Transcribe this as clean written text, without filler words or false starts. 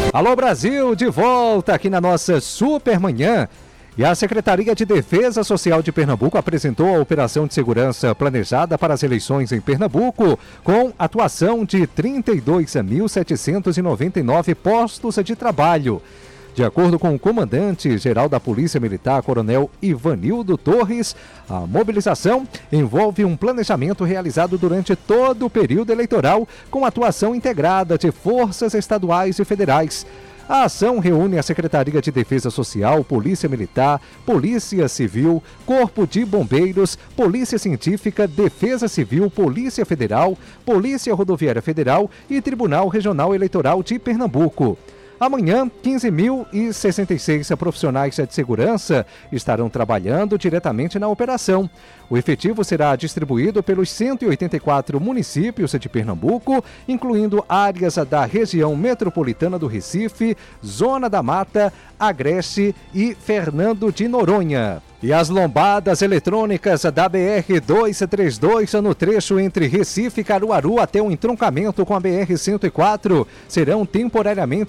Alô Brasil, de volta aqui na nossa Super Manhã. E a Secretaria de Defesa Social de Pernambuco apresentou a operação de segurança planejada para as eleições em Pernambuco, com atuação de 32.799 postos de trabalho. De acordo com o comandante-geral da Polícia Militar, Coronel Ivanildo Torres, a mobilização envolve um planejamento realizado durante todo o período eleitoral, com atuação integrada de forças estaduais e federais. A ação reúne a Secretaria de Defesa Social, Polícia Militar, Polícia Civil, Corpo de Bombeiros, Polícia Científica, Defesa Civil, Polícia Federal, Polícia Rodoviária Federal e Tribunal Regional Eleitoral de Pernambuco. Amanhã, 15.066 profissionais de segurança estarão trabalhando diretamente na operação. O efetivo será distribuído pelos 184 municípios de Pernambuco, incluindo áreas da região metropolitana do Recife, Zona da Mata, Agreste e Fernando de Noronha. E as lombadas eletrônicas da BR-232 no trecho entre Recife e Caruaru até o entroncamento com a BR-104 serão temporariamente